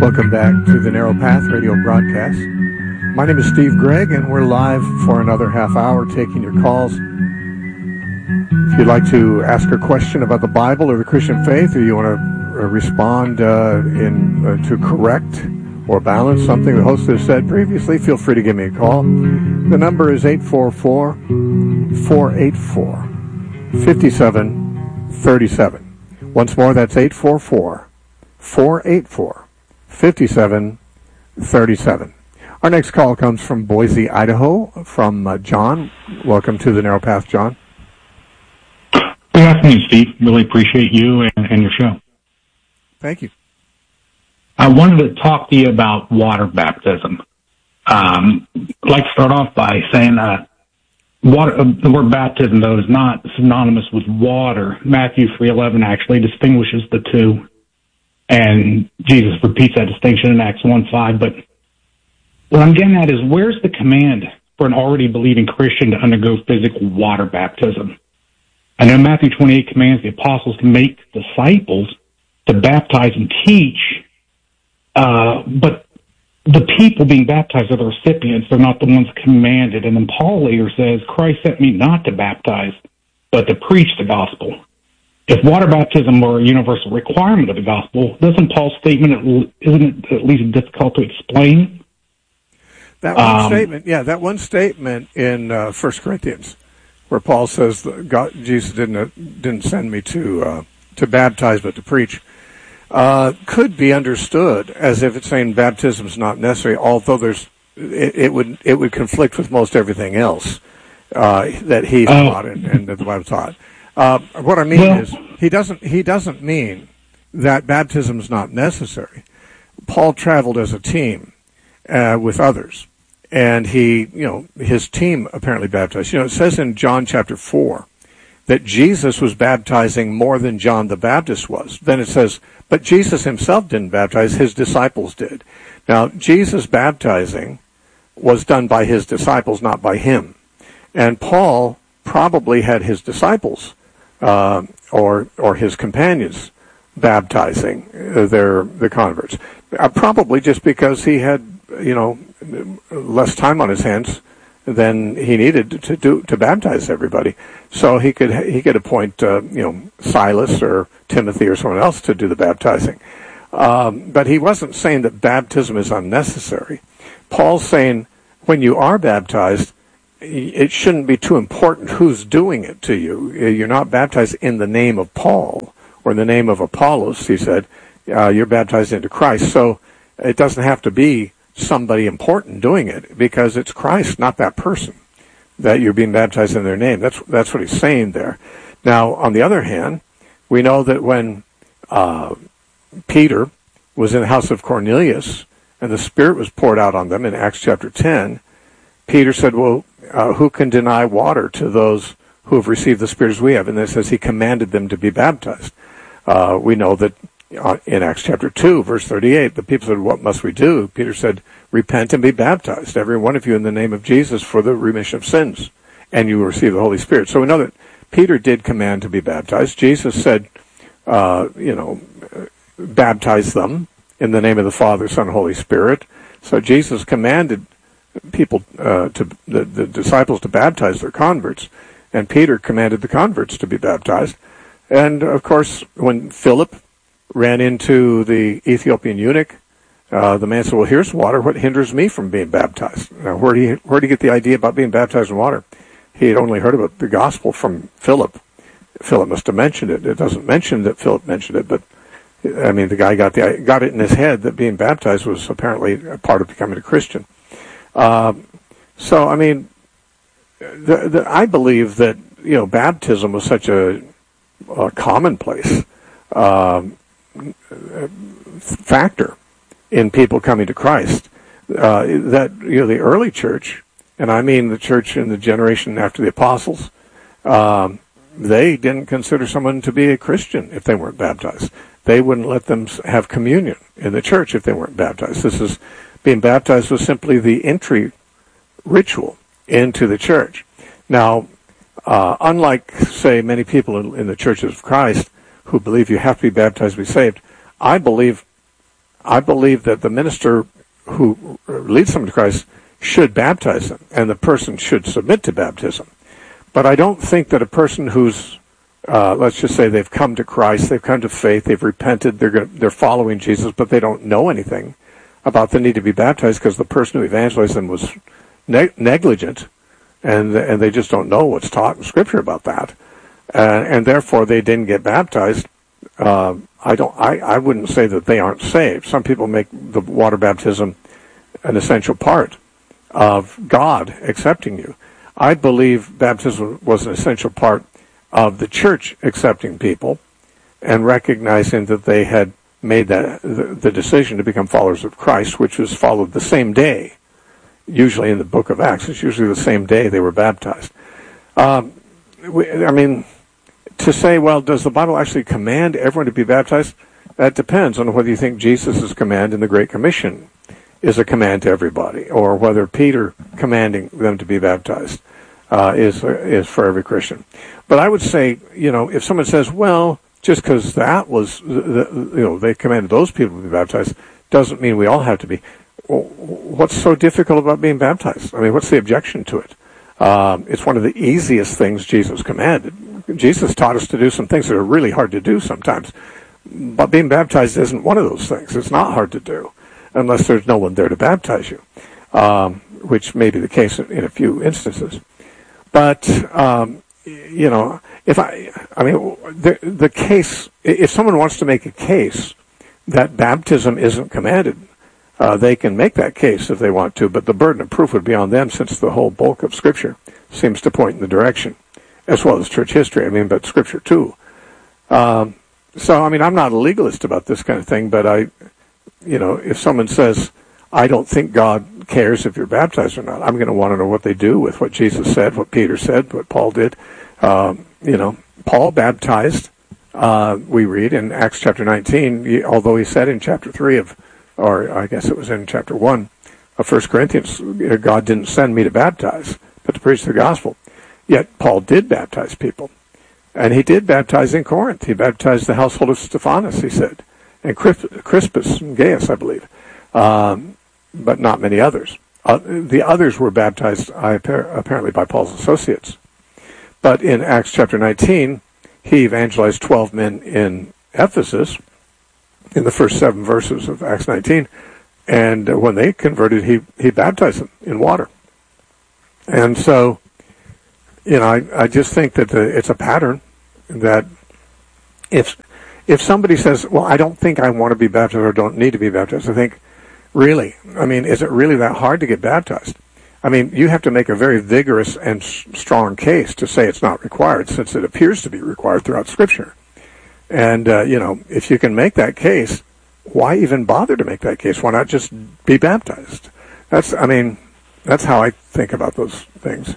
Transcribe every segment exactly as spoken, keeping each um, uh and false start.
Welcome back to the Narrow Path radio broadcast. My name is Steve Gregg, and we're live for another half hour taking your calls. If you'd like to ask a question about the Bible or the Christian faith, or you want to uh, respond uh, in uh, to correct or balance something the host has said previously, feel free to give me a call. The number is eight four four, four eight four, five seven three seven. Once more, that's eight four four, four eight four, five seven three seven. Our next call comes from Boise, Idaho, from uh, John. Welcome to the Narrow Path, John. Good afternoon, Steve. Really appreciate you and, and your show. Thank you. I wanted to talk to you about water baptism. Um, I'd like to start off by saying uh, water, uh, the word baptism, though, is not synonymous with water. Matthew three eleven actually distinguishes the two, and Jesus repeats that distinction in Acts one five. But what I'm getting at is, where's the command for an already believing Christian to undergo physical water baptism? I know Matthew twenty-eight commands the apostles to make disciples, to baptize and teach, uh, but the people being baptized are the recipients. They're not the ones commanded. And then Paul later says, Christ sent me not to baptize, but to preach the gospel. If water baptism were a universal requirement of the gospel, doesn't Paul's statement, isn't it at least difficult to explain? That one um, statement, yeah, that one statement in uh, First Corinthians, where Paul says that God, Jesus didn't uh, didn't send me to uh, to baptize, but to preach, uh, could be understood as if it's saying baptism is not necessary. Although there's, it, it would it would conflict with most everything else uh, that he oh. taught and, and that the Bible taught. Uh, what I mean well, is he doesn't he doesn't mean that baptism is not necessary. Paul traveled as a team uh, with others. And he, you know, his team apparently baptized. You know, it says in John chapter four that Jesus was baptizing more than John the Baptist was. Then it says, but Jesus himself didn't baptize, his disciples did. Now, Jesus baptizing was done by his disciples, not by him. And Paul probably had his disciples uh, or or his companions baptizing uh, their the converts. Uh, probably just because he had, you know, less time on his hands than he needed to do to baptize everybody. So he could he could appoint uh, you know Silas or Timothy or someone else to do the baptizing. Um, but he wasn't saying that baptism is unnecessary. Paul's saying when you are baptized, it shouldn't be too important who's doing it to you. You're not baptized in the name of Paul or in the name of Apollos, he said. Uh, you're baptized into Christ. So it doesn't have to be somebody important doing it, because it's Christ, not that person, that you're being baptized in their name. That's that's what he's saying there. Now, on the other hand, we know that when uh, Peter was in the house of Cornelius and the Spirit was poured out on them in Acts chapter ten, Peter said, well, uh, who can deny water to those who have received the Spirit as we have? And it says he commanded them to be baptized. Uh, we know that in Acts chapter two, verse thirty-eight, the people said, what must we do? Peter said, repent and be baptized, every one of you, in the name of Jesus for the remission of sins, and you will receive the Holy Spirit. So we know that Peter did command to be baptized. Jesus said, uh, you know, baptize them in the name of the Father, Son, and Holy Spirit. So Jesus commanded people, uh, to the, the disciples to baptize their converts, and Peter commanded the converts to be baptized. And, of course, when Philip ran into the Ethiopian eunuch, uh, the man said, well, here's water. What hinders me from being baptized? Now, where did he, where did he get the idea about being baptized in water? He had only heard about the gospel from Philip. Philip must have mentioned it. It doesn't mention that Philip mentioned it, but, I mean, the guy got the got it in his head that being baptized was apparently a part of becoming a Christian. Uh, so, I mean, the, the, I believe that, you know, baptism was such a, a commonplace um, factor in people coming to Christ uh, that, you know, the early church, and I mean the church in the generation after the apostles, um, they didn't consider someone to be a Christian if they weren't baptized. They wouldn't let them have communion in the church if they weren't baptized. This is being baptized was simply the entry ritual into the church. Now, uh, unlike, say, many people in, in the churches of Christ who believe you have to be baptized to be saved, I believe I believe that the minister who leads someone to Christ should baptize them, and the person should submit to baptism. But I don't think that a person who's, uh, let's just say they've come to Christ, they've come to faith, they've repented, they're gonna, they're following Jesus, but they don't know anything about the need to be baptized because the person who evangelized them was ne- negligent, and and they just don't know what's taught in Scripture about that, uh, and therefore they didn't get baptized. Uh, I don't. I, I wouldn't say that they aren't saved. Some people make the water baptism an essential part of God accepting you. I believe baptism was an essential part of the church accepting people and recognizing that they had made that the, the decision to become followers of Christ, which was followed the same day. Usually in the book of Acts, it's usually the same day they were baptized. Um, we, I mean, to say, well, does the Bible actually command everyone to be baptized? That depends on whether you think Jesus' command in the Great Commission is a command to everybody, or whether Peter commanding them to be baptized uh, is is for every Christian. But I would say, you know, if someone says, well, just because that was, the, you know, they commanded those people to be baptized, doesn't mean we all have to be. Well, what's so difficult about being baptized? I mean, what's the objection to it? Um, it's one of the easiest things Jesus commanded. Jesus taught us to do some things that are really hard to do sometimes. But being baptized isn't one of those things. It's not hard to do unless there's no one there to baptize you, um, which may be the case in, in a few instances. But, um, you know, if I, I mean, the, the case, if someone wants to make a case that baptism isn't commanded, uh, they can make that case if they want to, but the burden of proof would be on them since the whole bulk of Scripture seems to point in the direction, as well as church history, I mean, but Scripture too. Um, so, I mean, I'm not a legalist about this kind of thing, but I, you know, if someone says, I don't think God cares if you're baptized or not, I'm going to want to know what they do with what Jesus said, what Peter said, what Paul did. Um, you know, Paul baptized, uh, we read in Acts chapter nineteen, he, although he said in chapter three of, or I guess it was in chapter one of First Corinthians, God didn't send me to baptize, but to preach the gospel. Yet Paul did baptize people. And he did baptize in Corinth. He baptized the household of Stephanas, he said, and Crispus and Gaius, I believe, um, but not many others. Uh, the others were baptized uh, apparently by Paul's associates. But in Acts chapter nineteen, he evangelized twelve men in Ephesus in the first seven verses of Acts nineteen. And uh, when they converted, he, he baptized them in water. And so, you know, I, I just think that the, it's a pattern that if if somebody says, well, I don't think I want to be baptized or don't need to be baptized, I think, really? I mean, is it really that hard to get baptized? I mean, you have to make a very vigorous and s- strong case to say it's not required, since it appears to be required throughout Scripture. And, uh, you know, if you can make that case, why even bother to make that case? Why not just be baptized? That's, I mean, that's how I think about those things.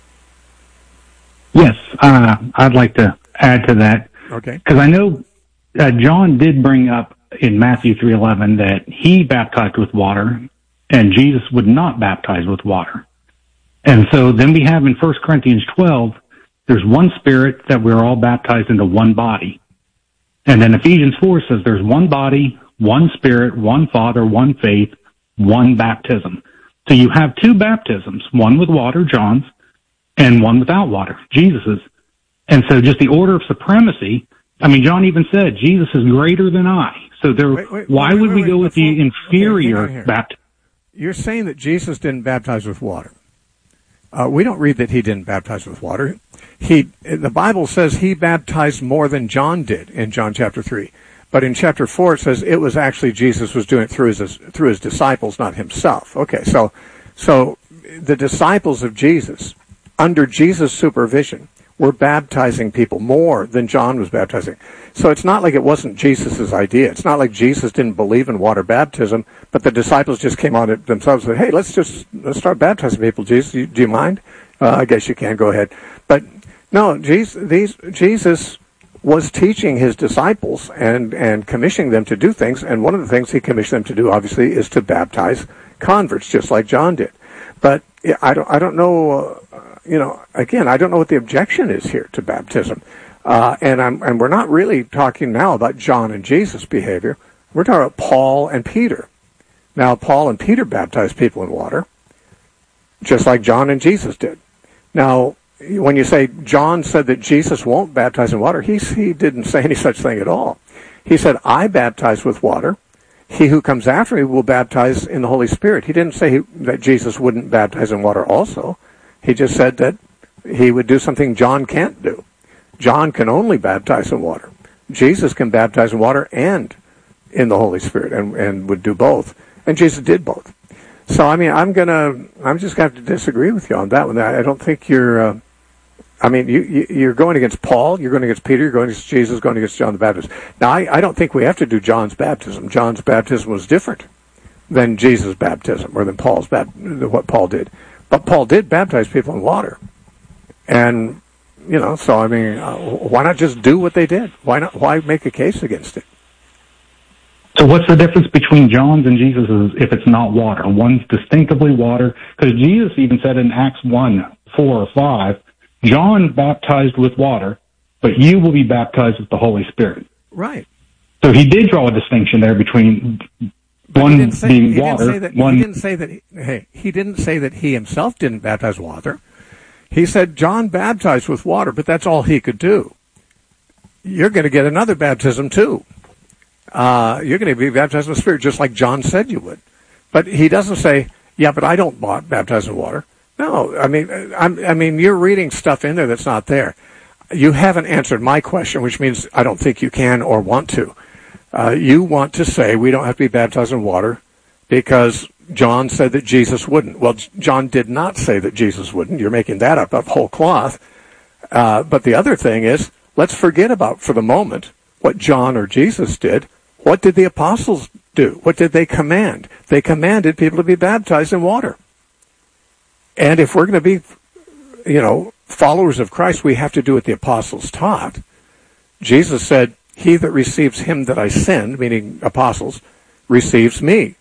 Yes, uh, I'd like to add to that. Okay. Because I know uh, John did bring up in Matthew three eleven that he baptized with water and Jesus would not baptize with water. And so then we have in First Corinthians twelve, there's one Spirit that we're all baptized into one body. And then Ephesians four says there's one body, one Spirit, one Father, one faith, one baptism. So you have two baptisms, one with water, John's, and one without water, Jesus's. And so just the order of supremacy, I mean, John even said, Jesus is greater than I. So there, wait, wait, why wait, would we go with before, the inferior okay, baptism? You're saying that Jesus didn't baptize with water. Uh, we don't read that he didn't baptize with water. He, the Bible says he baptized more than John did in John chapter three. But in chapter four, it says it was actually Jesus was doing it through his, through his disciples, not himself. Okay, so, so the disciples of Jesus, under Jesus' supervision, were baptizing people more than John was baptizing. So it's not like it wasn't Jesus' idea. It's not like Jesus didn't believe in water baptism, but the disciples just came on it themselves and said, hey, let's just let's start baptizing people. Jesus, do you, do you mind? Uh, I guess you can. Go ahead. But no, Jesus, these, Jesus was teaching his disciples and, and commissioning them to do things, and one of the things he commissioned them to do, obviously, is to baptize converts, just like John did. But I don't, I don't know, uh, you know, again, I don't know what the objection is here to baptism. Uh, and I'm, and we're not really talking now about John and Jesus' behavior. We're talking about Paul and Peter. Now, Paul and Peter baptized people in water, just like John and Jesus did. Now, when you say John said that Jesus won't baptize in water, he, he didn't say any such thing at all. He said, I baptize with water. He who comes after me will baptize in the Holy Spirit. He didn't say he, that Jesus wouldn't baptize in water also. He just said that he would do something John can't do. John can only baptize in water. Jesus can baptize in water and in the Holy Spirit, and, and would do both. And Jesus did both. So, I mean, I'm gonna, I'm just gonna have to disagree with you on that one. I don't think you're, uh, I mean, you, you, you're going against Paul, you're going against Peter, you're going against Jesus, going against John the Baptist. Now, I, I don't think we have to do John's baptism. John's baptism was different than Jesus' baptism, or than Paul's baptism, what Paul did. But Paul did baptize people in water. And, you know, so, I mean, uh, why not just do what they did? Why not, why make a case against it? So what's the difference between John's and Jesus's if it's not water? One's distinctively water, because Jesus even said in Acts one, four or five, John baptized with water, but you will be baptized with the Holy Spirit. Right. So he did draw a distinction there between but one say, being water. That, one... He didn't say that. He, hey, he didn't say that he himself didn't baptize with water. He said John baptized with water, but that's all he could do. You're going to get another baptism too. Uh, you're going to be baptized in the Spirit, just like John said you would. But he doesn't say, yeah, but I don't baptize in water. No, I mean, I'm, I mean, you're reading stuff in there that's not there. You haven't answered my question, which means I don't think you can or want to. Uh, you want to say we don't have to be baptized in water because John said that Jesus wouldn't. Well, John did not say that Jesus wouldn't. You're making that up of whole cloth. Uh, but the other thing is, let's forget about, for the moment, what John or Jesus did. What did the apostles do? What did they command? They commanded people to be baptized in water. And if we're going to be, you know, followers of Christ, we have to do what the apostles taught. Jesus said, he that receives him that I send, meaning apostles, receives me.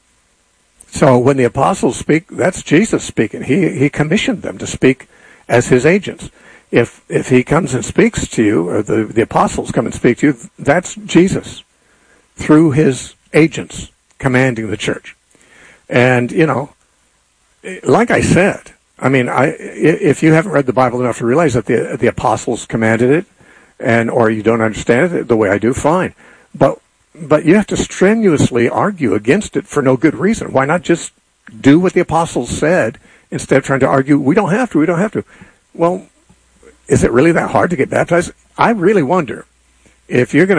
So when the apostles speak, that's Jesus speaking. He he commissioned them to speak as his agents. If if he comes and speaks to you, or the, the apostles come and speak to you, that's Jesus through his agents commanding the church. And, you know, like I said, I mean, I, if you haven't read the Bible enough to realize that the the apostles commanded it, and or you don't understand it the way I do, fine. But but you have to strenuously argue against it for no good reason. Why not just do what the apostles said instead of trying to argue, we don't have to, we don't have to. Well, is it really that hard to get baptized? I really wonder if you're going to